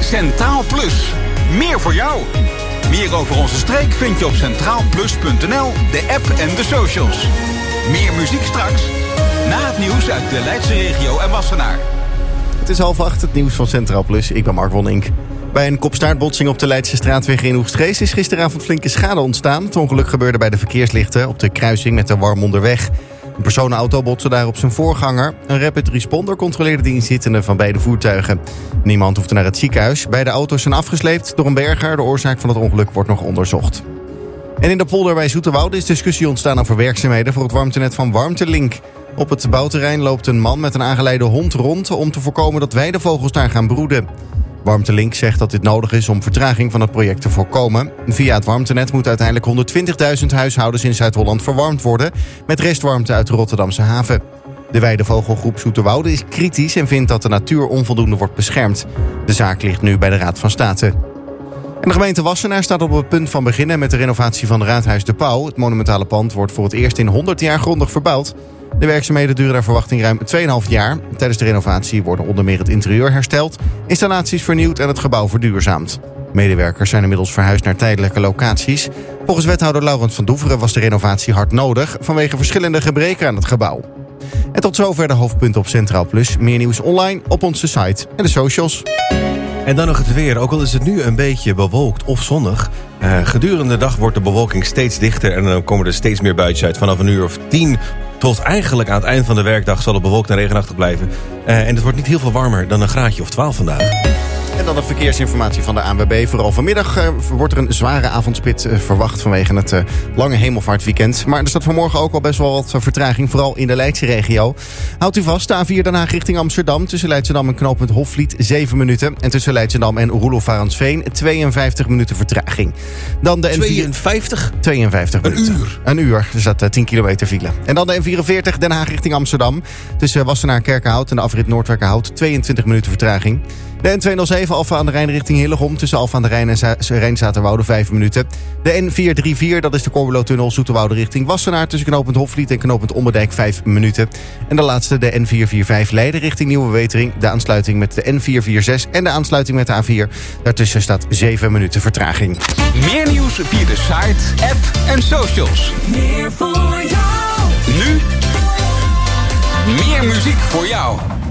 Centraal Plus. Meer voor jou. Meer over onze streek vind je op centraalplus.nl, de app en de socials. Meer muziek straks. Na het nieuws uit de Leidse regio en Wassenaar. Het is 7:30, het nieuws van Centraal Plus. Ik ben Mark Wonnink. Bij een kopstaartbotsing op de Leidse straatweg in Oegstgeest is gisteravond flinke schade ontstaan. Het ongeluk gebeurde bij de verkeerslichten op de kruising met de Warmonderweg. Een personenauto botste daar op zijn voorganger. Een rapid responder controleerde de inzittenden van beide voertuigen. Niemand hoefde naar het ziekenhuis. Beide auto's zijn afgesleept door een berger. De oorzaak van het ongeluk wordt nog onderzocht. En in de polder bij Zoeterwoude is discussie ontstaan over werkzaamheden voor het warmtenet van Warmtelink. Op het bouwterrein loopt een man met een aangeleide hond rond om te voorkomen dat weidevogels daar gaan broeden. Warmtelink zegt dat dit nodig is om vertraging van het project te voorkomen. Via het warmtenet moet uiteindelijk 120.000 huishoudens in Zuid-Holland verwarmd worden met restwarmte uit de Rotterdamse haven. De weidevogelgroep Zoeterwoude is kritisch en vindt dat de natuur onvoldoende wordt beschermd. De zaak ligt nu bij de Raad van State. En de gemeente Wassenaar staat op het punt van beginnen met de renovatie van Raadhuis De Pauw. Het monumentale pand wordt voor het eerst in 100 jaar grondig verbouwd. De werkzaamheden duren naar verwachting ruim 2,5 jaar. Tijdens de renovatie worden onder meer het interieur hersteld, installaties vernieuwd en het gebouw verduurzaamd. Medewerkers zijn inmiddels verhuisd naar tijdelijke locaties. Volgens wethouder Laurens van Doeveren was de renovatie hard nodig vanwege verschillende gebreken aan het gebouw. En tot zover de hoofdpunten op Centraal Plus. Meer nieuws online op onze site en de socials. En dan nog het weer. Ook al is het nu een beetje bewolkt of zonnig. Gedurende de dag wordt de bewolking steeds dichter en dan komen er steeds meer buitjes uit. Vanaf een uur of 10 tot eigenlijk aan het eind van de werkdag zal het bewolkt en regenachtig blijven. En het wordt niet heel veel warmer dan een graadje of 12 vandaag. En dan de verkeersinformatie van de ANWB. Vooral vanmiddag wordt er een zware avondspit verwacht vanwege het lange hemelvaartweekend. Maar er staat vanmorgen ook al best wel wat vertraging, vooral in de Leidse regio. Houdt u vast, de A4 Den Haag richting Amsterdam. Tussen Leidschendam en knooppunt Hofvliet 7 minuten. En tussen Leidschendam en Roelof-Varensveen 52 minuten vertraging. Dan de 52? 52 minuten. Een uur? Een uur. Er staat 10 kilometer file. En dan de N44 Den Haag richting Amsterdam. Tussen Wassenaar-Kerkenhout en de afrit Noordwijkerhout 22 minuten vertraging. De N207 Alphen aan de Rijn richting Hillegom. Tussen Alphen aan de Rijn en Rijnzaterwoude 5 minuten. De N434, dat is de Corbelotunnel Zoeterwoude richting Wassenaar. Tussen knooppunt Hofvliet en knooppunt Ommerdijk 5 minuten. En de laatste, de N445 Leiden richting Nieuwe Wetering. De aansluiting met de N446 en de aansluiting met de A4. Daartussen staat 7 minuten vertraging. Meer nieuws via de site, app en socials. Meer voor jou. Nu meer muziek voor jou.